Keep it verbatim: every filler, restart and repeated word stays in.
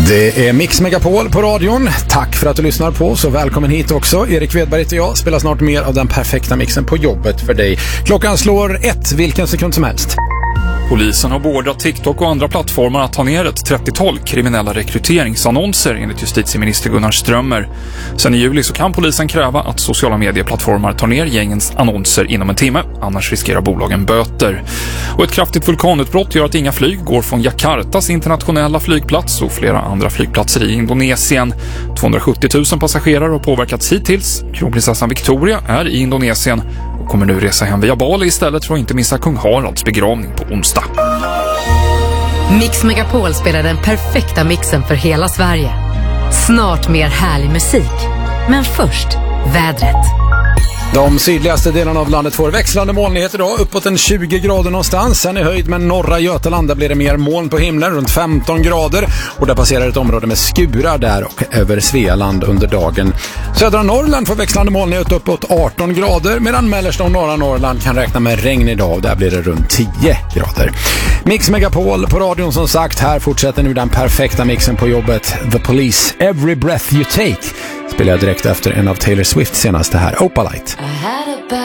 Det är Mix Megapol på radion. Tack för att du lyssnar på, så välkommen hit också. Erik Wedberg och jag spelar snart mer av den perfekta mixen på jobbet för dig. Klockan slår ett vilken sekund som helst. Polisen har beordrat TikTok och andra plattformar att ta ner ett trettiotal kriminella rekryteringsannonser enligt justitieminister Gunnar Strömmer. Sen i juli så kan polisen kräva att sociala medieplattformar tar ner gängens annonser inom en timme, annars riskerar bolagen böter. Och ett kraftigt vulkanutbrott gör att inga flyg går från Jakartas internationella flygplats och flera andra flygplatser i Indonesien. tvåhundrasjuttio tusen passagerare har påverkats hittills. Kronprinsessan Victoria är i Indonesien och kommer nu resa hem via Bali istället för att inte missa kung Haralds begravning på onsdag. Mix Megapol spelar den perfekta mixen för hela Sverige. Snart mer härlig musik. Men först, vädret. De sydligaste delarna av landet får växlande molnighet idag, uppåt en tjugo grader någonstans. Sen i höjd med norra Götaland, där blir det mer moln på himlen, runt femton grader. Och där passerar ett område med skurar där och över Svealand under dagen. Södra Norrland får växlande molnighet uppåt arton grader, medan mellersta och norra Norrland kan räkna med regn idag, och där blir det runt tio grader. Mix Megapol på radion som sagt, här fortsätter nu den perfekta mixen på jobbet. The Police, Every Breath You Take, spelar jag direkt efter en av Taylor Swifts senaste här, Opalite.